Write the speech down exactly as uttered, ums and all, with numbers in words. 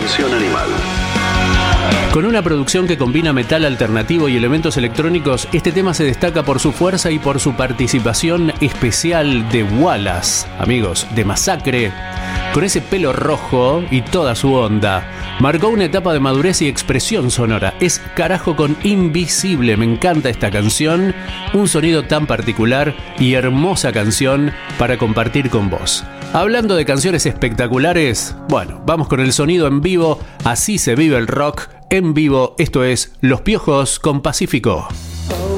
Dimensión Animal. Con una producción que combina metal alternativo y elementos electrónicos, este tema se destaca por su fuerza y por su participación especial de Wallace, amigos, de Masacre. Con ese pelo rojo y toda su onda, marcó una etapa de madurez y expresión sonora. Es carajo con Invisible, me encanta esta canción, un sonido tan particular y hermosa canción para compartir con vos. Hablando de canciones espectaculares, bueno, vamos con el sonido en vivo, así se vive el rock en vivo, esto es Los Piojos con Pacífico.